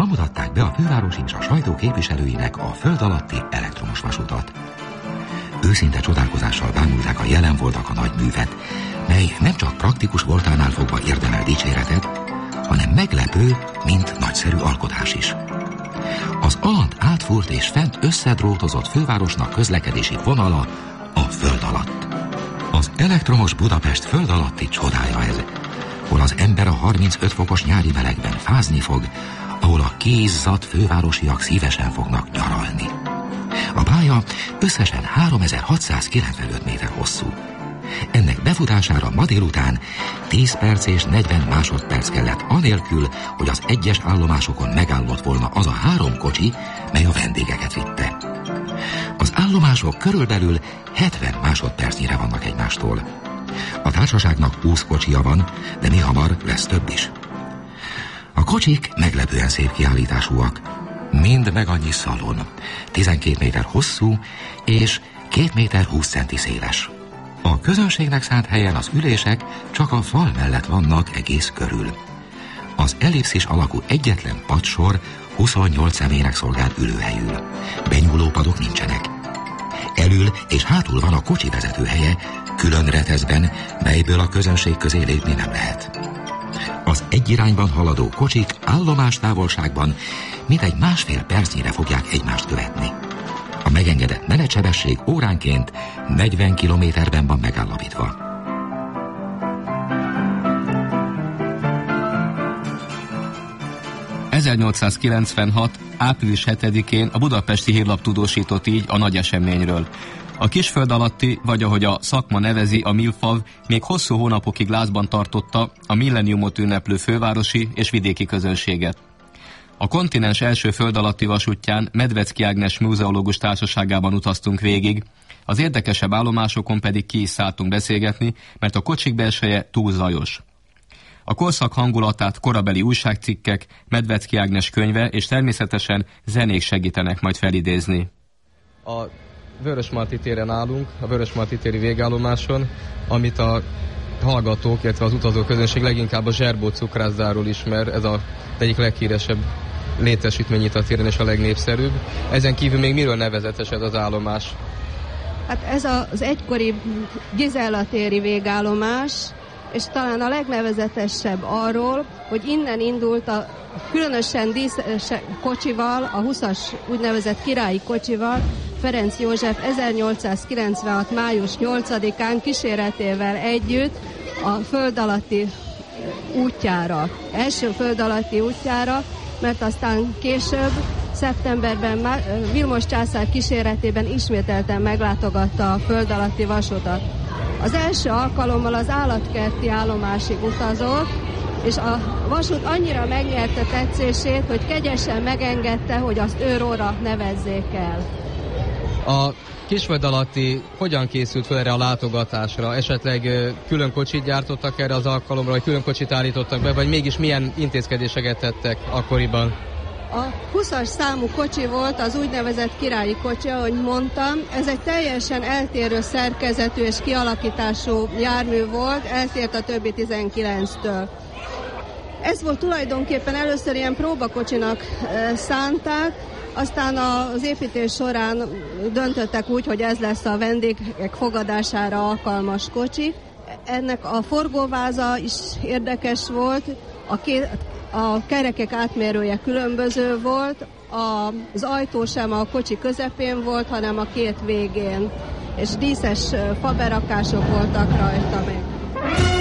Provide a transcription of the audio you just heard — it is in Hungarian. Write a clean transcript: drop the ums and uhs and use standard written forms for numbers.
Ma mutatták be a főváros és a sajtó képviselőinek a föld alatti elektromos vasutat. Őszinte csodálkozással bámulták a jelen voltak a nagy művet, mely nem csak praktikus voltánál fogva érdemel dicséretet, hanem meglepő, mint nagyszerű alkotás is. Az alant átfúrt és fent összedrótozott fővárosnak közlekedési vonala a föld alatt. Az elektromos Budapest föld alatti csodája ez, hol az ember a 35 fokos nyári melegben fázni fog, ahol a kiizzadt fővárosiak szívesen fognak nyaralni. A pálya összesen 3695 méter hosszú. Ennek befutására ma délután 10 perc és 40 másodperc kellett anélkül, hogy az egyes állomásokon megállott volna az a 3 kocsi, mely a vendégeket vitte. Az állomások körülbelül 70 másodpercnyire vannak egymástól. A társaságnak 20 kocsia van, de mi hamar lesz több is. A kocsik meglepően szép kiállításúak. Mind meg annyi szalon, 12 méter hosszú és 2 méter 20 centi széles. A közönségnek szánt helyen az ülések csak a fal mellett vannak egész körül. Az ellipszis alakú egyetlen padsor 28 személynek szolgál ülőhelyül. Benyúló padok nincsenek. Elül és hátul van a kocsi vezetőhelye, külön reteszben, melyből a közönség közé lépni nem lehet. Az egy irányban haladó kocsik állomás távolságban mintegy másfél percnyire fogják egymást követni. A megengedett menetsebesség óránként 40 kilométerben van megállapítva. ...1896. április 7-én a Budapesti Hírlap tudósított így a nagy eseményről. A kisföld alatti, vagy ahogy a szakma nevezi, a Milfav még hosszú hónapokig lázban tartotta a millenniumot ünneplő fővárosi és vidéki közönséget. A kontinens első föld alatti vasútján Medvecki Ágnes múzeológus társaságában utaztunk végig, az érdekesebb állomásokon pedig ki is szálltunk beszélgetni, mert a kocsik belseje túl zajos. A korszak hangulatát korabeli újságcikkek, Medvecki Ágnes könyve és természetesen zenék segítenek majd felidézni. A Vörösmarty téren állunk, a Vörösmarty téri végállomáson, amit a hallgatók, illetve az utazó közönség leginkább a Zserbó cukrászdáról ismer, ez az egyik leghíresebb létesítmény itt a téren és a legnépszerűbb. Ezen kívül még miről nevezetes ez az állomás? Hát ez az egykori Gizella téri végállomás, és talán a legnevezetesebb arról, hogy innen indult a különösen díszes kocsival, a 20-as úgynevezett királyi kocsival, Ferenc József 1896. május 8-án kíséretével együtt a föld alatti útjára, első föld alatti útjára, mert aztán később, szeptemberben Vilmos császár kíséretében ismételten meglátogatta a föld alatti vasutat. Az első alkalommal az állatkerti állomásig utazott, és a vasút annyira megnyerte tetszését, hogy kegyesen megengedte, hogy azt őróra nevezzék el. A kisföld alatti hogyan készült fel erre a látogatásra? Esetleg külön kocsit gyártottak erre az alkalomra, vagy külön kocsit állítottak be, vagy mégis milyen intézkedéseket tettek akkoriban? A 20-as számú kocsi volt az úgynevezett királyi kocsi, ahogy mondtam. Ez egy teljesen eltérő szerkezetű és kialakítású jármű volt, eltért a többi 19-től. Ez volt tulajdonképpen először ilyen próbakocsinak szánták, aztán az építés során döntöttek úgy, hogy ez lesz a vendégek fogadására alkalmas kocsi. Ennek a forgóváza is érdekes volt, a kerekek átmérője különböző volt, az ajtó sem a kocsi közepén volt, hanem a két végén, és díszes faberakások voltak rajta még.